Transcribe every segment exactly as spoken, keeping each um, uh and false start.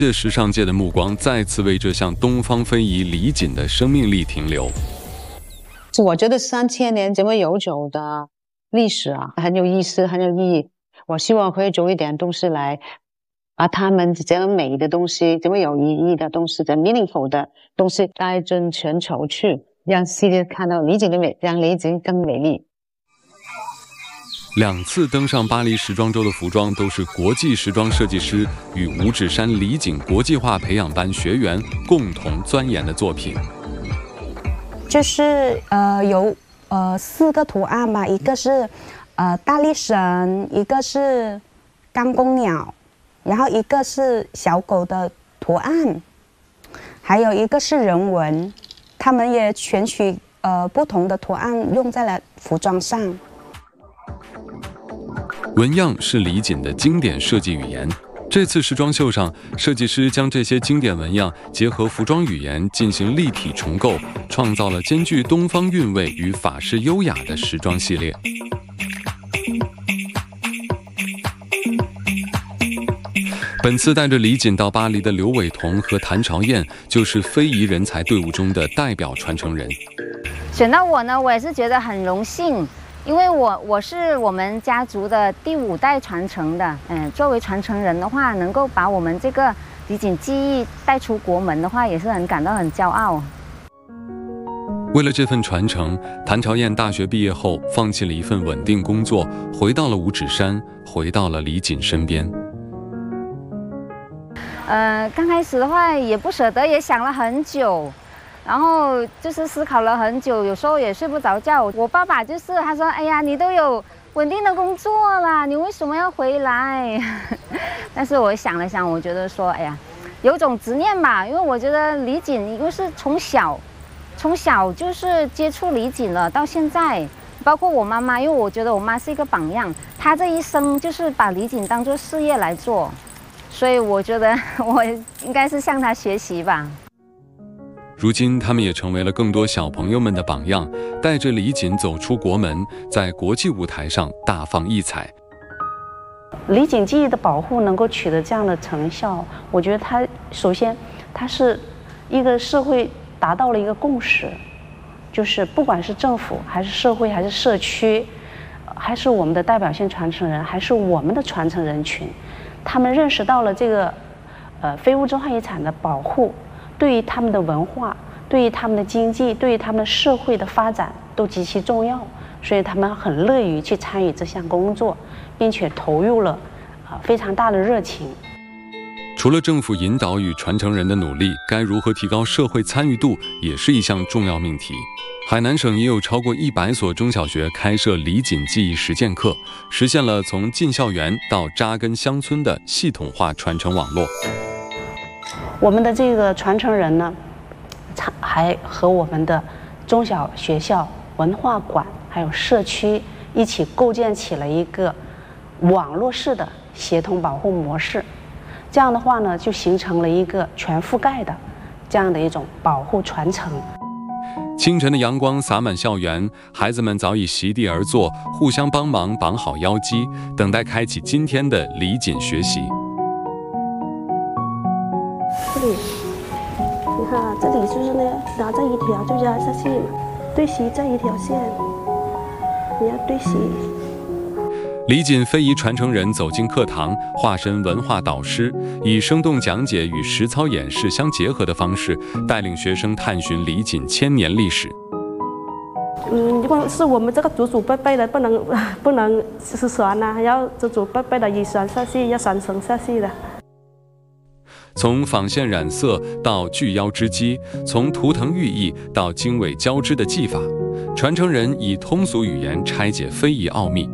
这时尚界的目光再次为这项东方非遗李锦的生命力停留。 我觉得三千年这么悠久的历史啊，很有意思，很有意义。我希望可以做一点东西来把他们这么美的东西，这么有意义的东西，这 meaningful 的东西带进全球去，让世界看到李锦的美，让李锦更美丽。 两次登上巴黎时装周的服装都是国际时装设计师与五指山李锦国际化培养班学员共同钻研的作品。 就是呃有呃四个图案吧，一个是呃大力神，一个是钢公鸟，然后一个是小狗的图案，还有一个是人纹。他们也选取呃不同的图案用在了服装上。 纹样是李锦的经典设计语言。这次时装秀上，设计师将这些经典纹样结合服装语言进行立体重构，创造了兼具东方韵味与法式优雅的时装系列。本次带着李锦到巴黎的刘伟彤和谭朝燕，就是非遗人才队伍中的代表传承人。 选到我呢，我也是觉得很荣幸。因为我我是我们家族的第五代传承的，嗯，作为传承人的话，能够把我们这个李锦技艺带出国门的话，也是很感到很骄傲。 为了这份传承，谭朝燕大学毕业后放弃了一份稳定工作，回到了五指山，回到了李锦身边。 呃，刚开始的话也不舍得，也想了很久。然后就是思考了很久，有时候也睡不着觉。我爸爸就是他说：“哎呀，你都有稳定的工作啦，你为什么要回来？”但是我想了想，我觉得说，哎呀，有种执念吧，因为我觉得李锦一个是从小，从小就是接触李锦了，到现在，包括我妈妈，因为我觉得我妈是一个榜样，她这一生就是把李锦当作事业来做，所以我觉得我应该是向她学习吧。 如今，他们也成为了更多小朋友们的榜样，带着李锦走出国门，在国际舞台上大放异彩。 李锦技艺的保护能够取得这样的成效，我觉得它首先，它是一个社会达到了一个共识，就是不管是政府还是社会还是社区，还是我们的代表性传承人，还是我们的传承人群，他们认识到了这个呃非物质文化遗产的保护。对于他们的文化，对于他们的经济，对于他们社会的发展都极其重要，所以他们很乐于去参与这项工作，并且投入了啊非常大的热情。 除了政府引导与传承人的努力，该如何提高社会参与度，也是一项重要命题。海南省也有超过一百所中小学开设李锦技艺实践课，实现了从进校园到扎根乡村的系统化传承网络。 我们的这个传承人呢，还和我们的中小学校、文化馆还有社区一起构建起了一个网络式的协同保护模式。这样的话呢，就形成了一个全覆盖的这样的一种保护传承。 清晨的阳光洒满校园，孩子们早已席地而坐，互相帮忙绑好腰机，等待开启今天的李锦学习。 这里，你看啊，这里就是那拿这一条就压下去嘛，对齐这一条线，你要对齐。 李锦非遗传承人走进课堂，化身文化导师，以生动讲解与实操演示相结合的方式，带领学生探寻李锦千年历史。 嗯，如果是我们这个祖祖辈辈的，不能不能失传呐、啊，要祖祖辈辈的遗传下去，要传承下去的。 从纺线染色到锯腰织机，从图腾寓意到经纬交织的技法，传承人以通俗语言拆解非遗奥秘。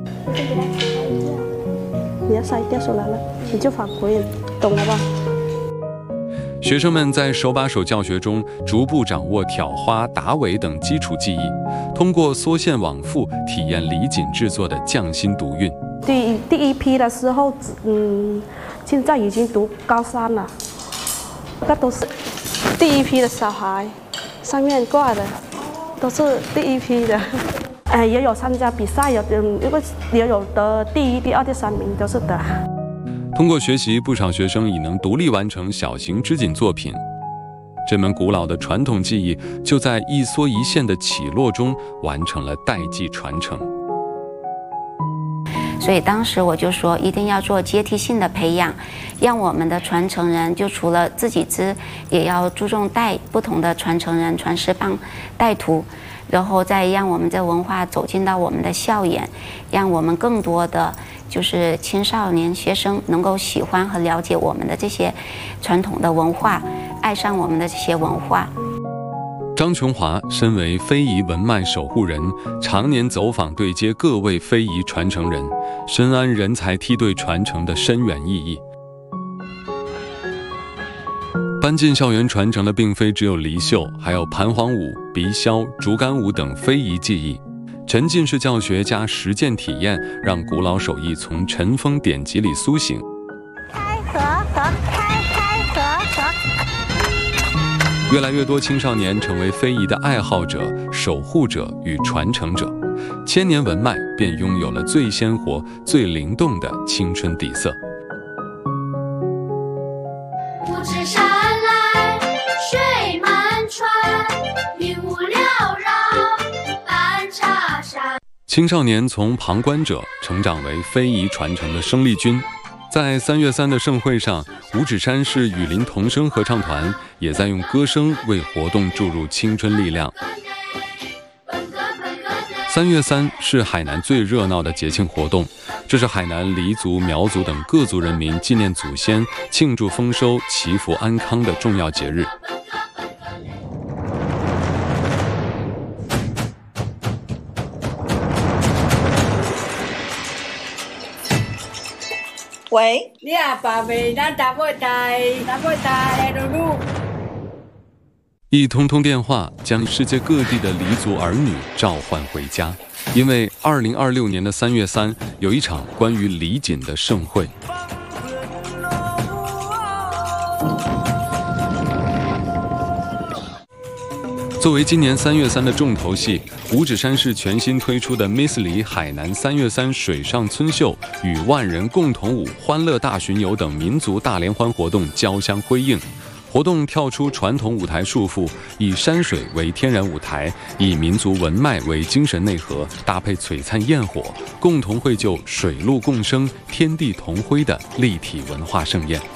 你要筛掉出来了，你就返回，懂了吧？ 学生们在手把手教学中逐步掌握挑花、打尾等基础技艺，通过缩线往复体验李锦制作的匠心独运。 第第一批的时候，嗯，现在已经读高三了，那都是第一批的小孩，上面挂的都是第一批的。哎，也有参加比赛，有嗯，因为也有得第一、第二、第三名都是得。 通过学习，不少学生已能独立完成小型织锦作品。这门古老的传统技艺就在一梭一线的起落中完成了代际传承。 所以当时我就说，一定要做阶梯性的培养，让我们的传承人就除了自己织，也要注重带不同的传承人、传师帮、带徒，然后再让我们这文化走进到我们的校园，让我们更多的就是青少年学生能够喜欢和了解我们的这些传统的文化，爱上我们的这些文化。 张琼华身为非遗文脉守护人，常年走访对接各位非遗传承人，深谙人才梯队传承的深远意义。搬进校园传承的并非只有离绣，还有盘黄舞、鼻箫、竹竿舞等非遗技艺。沉浸式教学加实践体验，让古老手艺从尘封典籍里苏醒。 开合合开开合合。 越来越多青少年成为非遗的爱好者、守护者与传承者，千年文脉便拥有了最鲜活、最灵动的青春底色。 五指山来水满川，云雾缭绕半茶山。 青少年从旁观者成长为非遗传承的生力军。在三月三的盛会上，五指山市雨林童声合唱团也在用歌声为活动注入青春力量。三月三是海南最热闹的节庆活动，这是海南黎族、苗族等各族人民纪念祖先、庆祝丰收、祈福安康的重要节日。 喂，你阿爸未？咱打不打？打不打？露露。 一通通电话将世界各地的黎族儿女召唤回家，因为二零二六年的三月三有一场关于黎锦的盛会。作为今年三月三的重头戏，五指山市全新推出的 Miss 黎海南三月三水上村秀与万人共同舞、欢乐大巡游等民族大联欢活动交相辉映。活动跳出传统舞台束缚，以山水为天然舞台，以民族文脉为精神内核，搭配璀璨焰火，共同绘就水陆共生、天地同辉的立体文化盛宴。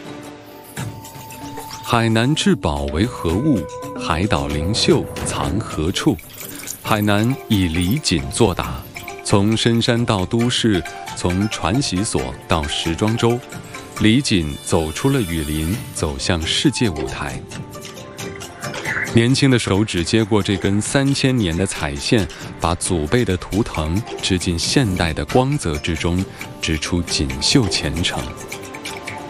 海南至宝为何物？海岛灵秀藏何处？海南以黎锦作答，从深山到都市，从传习所到时装周，黎锦走出了雨林，走向世界舞台。年轻的手指接过这根三千年的彩线，把祖辈的图腾织进现代的光泽之中，织出锦绣前程。